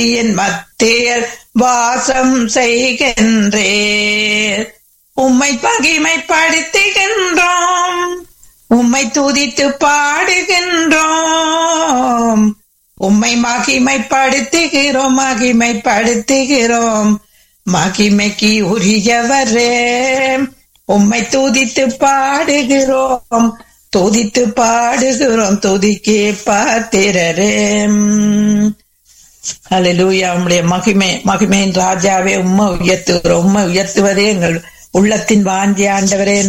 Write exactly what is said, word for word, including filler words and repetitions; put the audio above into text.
என் மத்தியில் வாசம் செய்கின்றேன். உம்மை மகிமைப்படுத்துகின்றோம், உம்மை துதித்து பாடுகின்றோம். உம்மை மகிமைப்படுத்துகிறோம், மகிமைப்படுத்துகிறோம். மகிமைக்கு உரியவரே, உம்மை துதித்து பாடுகிறோம், துதித்து பாடுகிறோம். துதிக்கு பாத்திரரே. அல்லேலூயா. உம்முடைய மகிமை மகிமையின் ராஜாவே, உம்மை உயர்த்துகிறோம். உம்மை உயர்த்துவதே எங்கள் உள்ளத்தின் வாஞ்சி ஆண்டவரே.